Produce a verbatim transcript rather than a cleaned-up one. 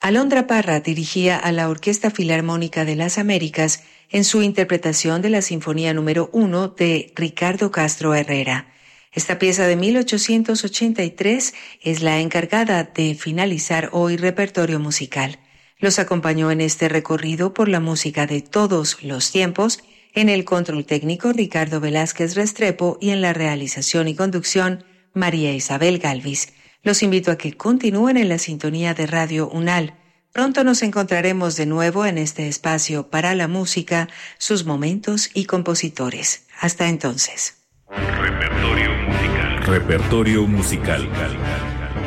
Alondra Parra dirigía a la Orquesta Filarmónica de las Américas en su interpretación de la Sinfonía número uno de Ricardo Castro Herrera. Esta pieza de mil ochocientos ochenta y tres es la encargada de finalizar hoy repertorio musical. Los acompañó en este recorrido por la música de todos los tiempos, en el control técnico Ricardo Velázquez Restrepo y en la realización y conducción María Isabel Galvis. Los invito a que continúen en la sintonía de Radio UNAL. Pronto nos encontraremos de nuevo en este espacio para la música, sus momentos y compositores. Hasta entonces. Repertorio musical. Repertorio musical.